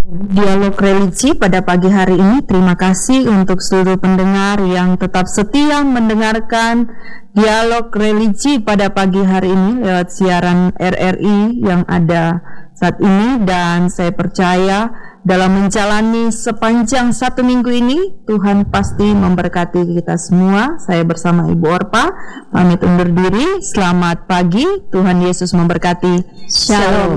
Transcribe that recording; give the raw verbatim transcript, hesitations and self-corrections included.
Dialog religi pada pagi hari ini. Terima kasih untuk seluruh pendengar yang tetap setia mendengarkan dialog religi pada pagi hari ini lewat siaran R R I yang ada saat ini. Dan saya percaya dalam menjalani sepanjang satu minggu ini, Tuhan pasti memberkati kita semua. Saya bersama Ibu Orpa pamit undur diri. Selamat pagi, Tuhan Yesus memberkati. Shalom.